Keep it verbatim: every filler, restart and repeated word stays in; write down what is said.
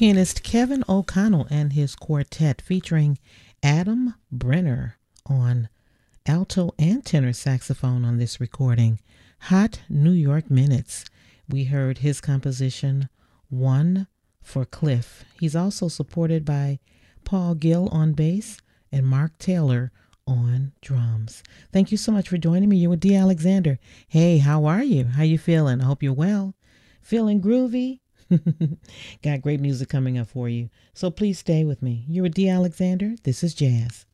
pianist Kevin O'Connell and his quartet featuring Adam Brenner on alto and tenor saxophone on this recording. Hot New York Minutes. We heard his composition, One for Cliff. He's also supported by Paul Gill on bass and Mark Taylor on drums. Thank you so much for joining me. You're with Dee Alexander. Hey, how are you? How you feeling? I hope you're well. Feeling groovy? Got great music coming up for you. So please stay with me. You're with Dee Alexander. This is Jazz.